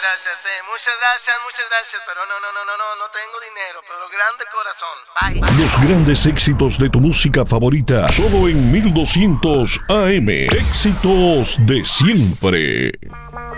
muchas gracias, pero no tengo dinero, pero grande corazón. Bye. Los grandes éxitos de tu música favorita, solo en 1200 AM. Éxitos de siempre.